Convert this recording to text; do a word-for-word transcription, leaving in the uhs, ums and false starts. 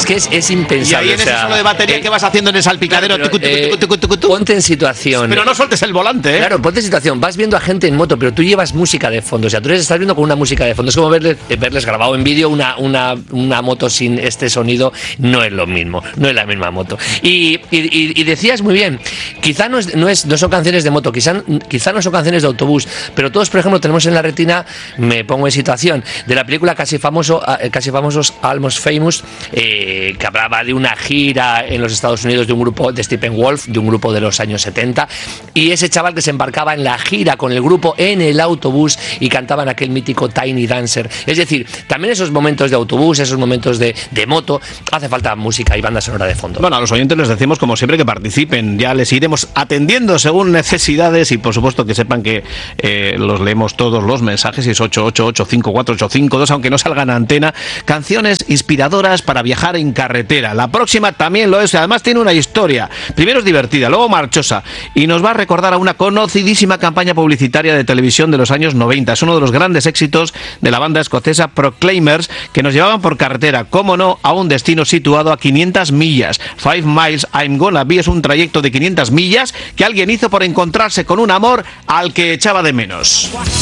es que es, es impensable. Y ahí en o sea, ese solo de batería eh, que vas haciendo en el salpicadero, claro, tucu, tucu, pero, tucu, tucu, tucu. ponte en situación. Pero no sueltes el volante, ¿eh? Claro, ponte en situación. Vas viendo a gente en moto, pero tú llevas música de fondo. O sea, tú les estás viendo con una música de fondo. Es como verles, verles grabado en vídeo una, una, una moto sin este sonido. No es lo mismo. No es la misma moto. Y, y, y decías muy bien, quizá no, es, no, es, no son canciones de moto, quizá, quizá no son canciones de autobús, pero todos, por ejemplo, tenemos en la retina, me pongo en situación, de la película Casi Famoso, Casi Famosos, Almost Famous, eh, que hablaba de una gira en los Estados Unidos de un grupo de Stephen Wolf, de un grupo de los años setenta, y ese chaval que se embarcaba en la gira con el grupo en el autobús y cantaban aquel mítico Tiny Dancer. Es decir, también esos momentos de autobús, esos momentos de, de moto, hace falta música y banda sonora de fondo. Bueno, a los oyentes les decimos como siempre que participen, ya les iremos atendiendo según necesidades y por supuesto que sepan que eh, los leemos todos los mensajes, y es ocho ocho ocho cinco cuatro ocho cinco dos, aunque no salgan a antena. Canciones inspiradoras para viajar en carretera. La próxima también lo es, además tiene una historia. Primero es divertida, luego marchosa, y nos va a recordar a una conocidísima campaña publicitaria de televisión de los años noventa. Es uno de los grandes éxitos de la banda escocesa Proclaimers, que nos llevaban por carretera, cómo no, a un destino situado a quinientas millas. Five Miles I'm Gonna Be es un trayecto de quinientas millas que alguien hizo por encontrarse con un amor al que echaba de menos.